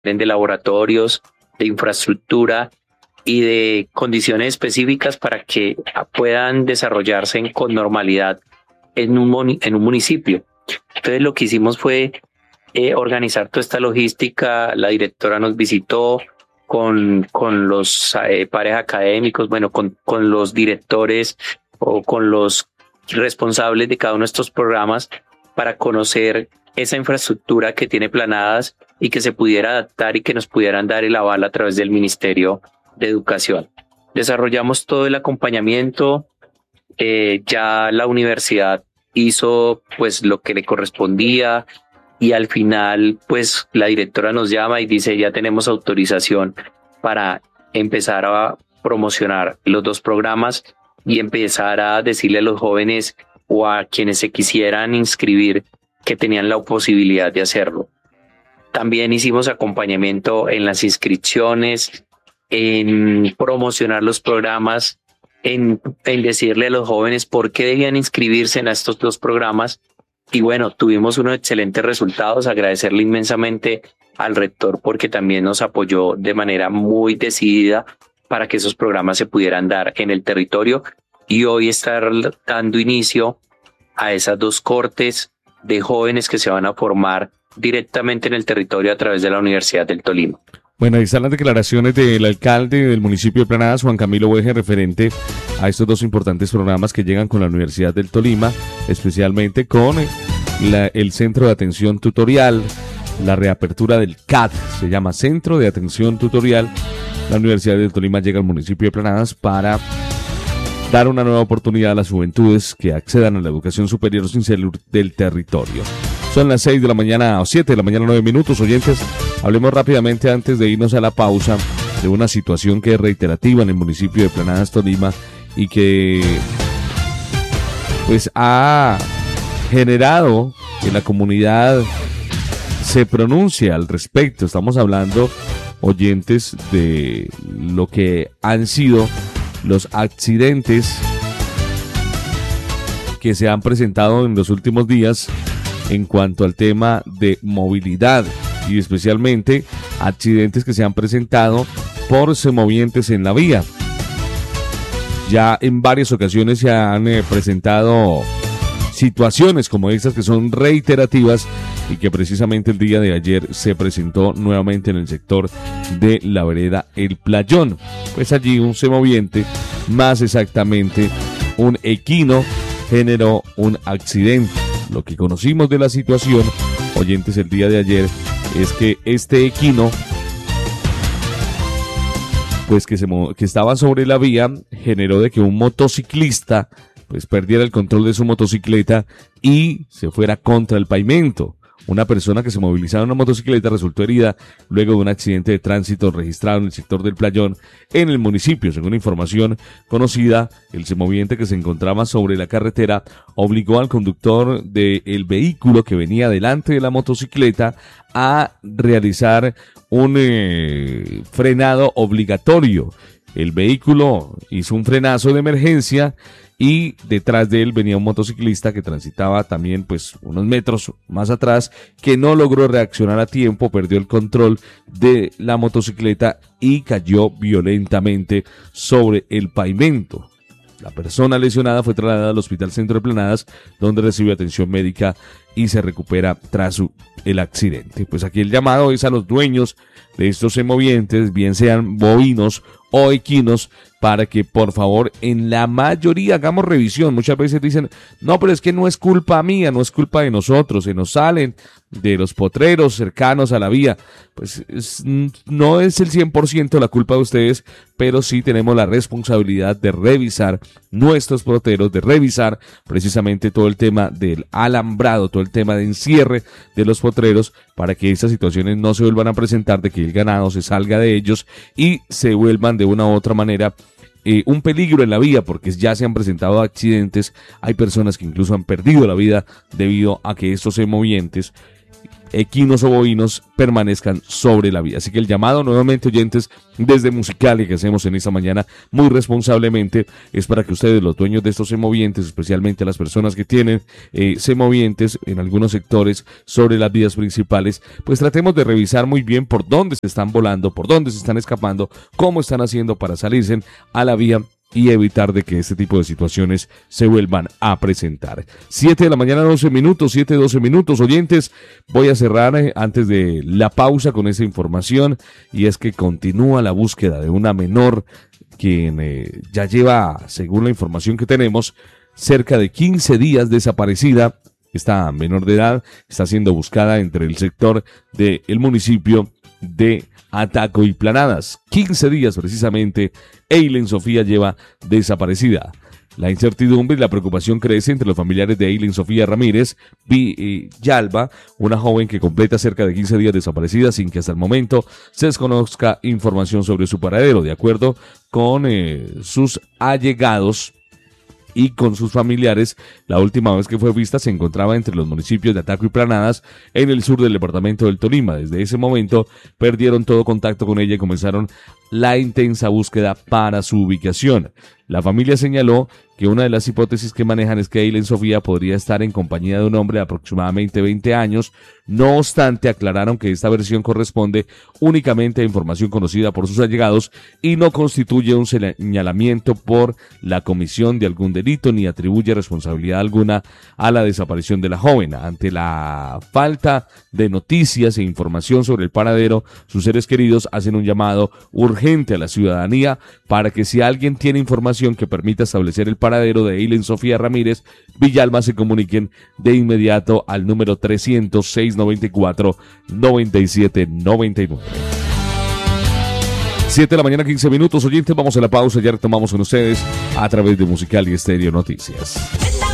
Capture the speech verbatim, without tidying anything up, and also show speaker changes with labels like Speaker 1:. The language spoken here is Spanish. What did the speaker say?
Speaker 1: de laboratorios, de infraestructura y de condiciones específicas para que puedan desarrollarse en, con normalidad en un, en un municipio. Entonces lo que hicimos fue eh, organizar toda esta logística. La directora nos visitó con, con los eh, pares académicos, bueno, con, con los directores o con los responsables de cada uno de estos programas para conocer esa infraestructura que tiene Planadas y que se pudiera adaptar y que nos pudieran dar el aval a través del Ministerio de Educación. Desarrollamos todo el acompañamiento, eh, ya la universidad hizo pues lo que le correspondía y al final pues la directora nos llama y dice ya tenemos autorización para empezar a promocionar los dos programas y empezar a decirle a los jóvenes o a quienes se quisieran inscribir que tenían la posibilidad de hacerlo. También hicimos acompañamiento en las inscripciones, en promocionar los programas, en, en decirle a los jóvenes por qué debían inscribirse en estos dos programas. Y bueno, tuvimos unos excelentes resultados. Agradecerle inmensamente al rector porque también nos apoyó de manera muy decidida para que esos programas se pudieran dar en el territorio y hoy estar dando inicio a esas dos cortes de jóvenes que se van a formar directamente en el territorio a través de la Universidad del Tolima.
Speaker 2: Bueno, ahí están las declaraciones del alcalde del municipio de Planadas, Juan Camilo Boeje, referente a estos dos importantes programas que llegan con la Universidad del Tolima, especialmente con la, el Centro de Atención Tutorial, la reapertura del C A T, se llama Centro de Atención Tutorial. La Universidad del Tolima llega al municipio de Planadas para dar una nueva oportunidad a las juventudes que accedan a la educación superior sin salir del territorio. Son las seis de la mañana o siete de la mañana, nueve minutos. Oyentes, hablemos rápidamente antes de irnos a la pausa de una situación que es reiterativa en el municipio de Planadas, Tolima, y que pues ha generado que la comunidad se pronuncie al respecto. Estamos hablando, oyentes, de lo que han sido los accidentes que se han presentado en los últimos días en cuanto al tema de movilidad y especialmente accidentes que se han presentado por semovientes en la vía. Ya en varias ocasiones se han eh, presentado situaciones como estas que son reiterativas y que precisamente el día de ayer se presentó nuevamente en el sector de la vereda El Playón. Pues allí un semoviente, más exactamente un equino, generó un accidente. Lo que conocimos de la situación, oyentes, el día de ayer, es que este equino, pues que, se, que estaba sobre la vía, generó de que un motociclista pues perdiera el control de su motocicleta y se fuera contra el pavimento. Una persona que se movilizaba en una motocicleta resultó herida luego de un accidente de tránsito registrado en el sector del Playón en el municipio. Según información conocida, el semoviente que se encontraba sobre la carretera obligó al conductor del vehículo que venía delante de la motocicleta a realizar un eh, frenado obligatorio. El vehículo hizo un frenazo de emergencia y detrás de él venía un motociclista que transitaba también pues unos metros más atrás, que no logró reaccionar a tiempo, perdió el control de la motocicleta y cayó violentamente sobre el pavimento. La persona lesionada fue trasladada al Hospital Centro de Planadas, donde recibió atención médica y se recupera tras su, el accidente. Pues aquí el llamado es a los dueños de estos semovientes, bien sean bovinos o equinos, para que por favor en la mayoría hagamos revisión. Muchas veces dicen, no, pero es que no es culpa mía, no es culpa de nosotros, se nos salen de los potreros cercanos a la vía. Pues es, no es el cien por ciento la culpa de ustedes, pero sí tenemos la responsabilidad de revisar nuestros potreros, de revisar precisamente todo el tema del alambrado, todo el tema de encierre de los potreros, para que estas situaciones no se vuelvan a presentar, de que el ganado se salga de ellos y se vuelvan de una u otra manera Eh, un peligro en la vía, porque ya se han presentado accidentes. Hay personas que incluso han perdido la vida debido a que estos semovientes equinos o bovinos permanezcan sobre la vía. Así que el llamado nuevamente, oyentes, desde Musicalia que hacemos en esta mañana muy responsablemente es para que ustedes, los dueños de estos semovientes, especialmente las personas que tienen eh, semovientes en algunos sectores sobre las vías principales, pues tratemos de revisar muy bien por dónde se están volando, por dónde se están escapando, cómo están haciendo para salirse a la vía y evitar de que este tipo de situaciones se vuelvan a presentar. siete de la mañana, doce minutos, siete, doce minutos, oyentes. Voy a cerrar eh, antes de la pausa con esa información, y es que continúa la búsqueda de una menor quien eh, ya lleva, según la información que tenemos, cerca de quince días desaparecida. Esta menor de edad está siendo buscada entre el sector del municipio de Ataco y Planadas. quince días precisamente, Eileen Sofía lleva desaparecida. La incertidumbre y la preocupación crece entre los familiares de Eileen Sofía Ramírez Villalba, una joven que completa cerca de quince días desaparecida sin que hasta el momento se desconozca información sobre su paradero. De acuerdo con eh, sus allegados y con sus familiares, la última vez que fue vista se encontraba entre los municipios de Ataco y Planadas, en el sur del departamento del Tolima. Desde ese momento perdieron todo contacto con ella y comenzaron la intensa búsqueda para su ubicación. La familia señaló que una de las hipótesis que manejan es que Eileen Sofía podría estar en compañía de un hombre de aproximadamente veinte años. No obstante, aclararon que esta versión corresponde únicamente a información conocida por sus allegados y no constituye un señalamiento por la comisión de algún delito ni atribuye responsabilidad alguna a la desaparición de la joven. Ante la falta de noticias e información sobre el paradero, sus seres queridos hacen un llamado urgente a la ciudadanía para que, si alguien tiene información que permita establecer el paradero de Eileen Sofía Ramírez Villalba, se comuniquen de inmediato al número trescientos, seiscientos noventa y cuatro, noventa y siete noventa y nueve. siete de la mañana, quince minutos, oyentes, vamos a la pausa, ya retomamos con ustedes a través de Musicalia Estéreo Noticias.